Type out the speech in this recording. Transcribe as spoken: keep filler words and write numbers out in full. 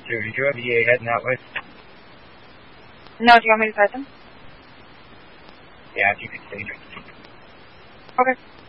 Sure, did you have V A heading that way? No, do you want me to start them? Yeah, if you could stage them. Okay.